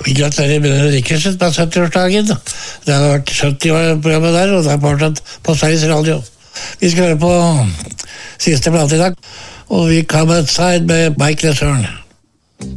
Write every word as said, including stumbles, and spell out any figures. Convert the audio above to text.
Vi gratulerer Brødre Rikkersen på sytti-årsdagen. Det har vært sytti-årsprogrammet der, og det er fortsatt på Sveriges Radio. Vi skal høre på siste plate i dag, og vi kommer outside med Mike Lessern.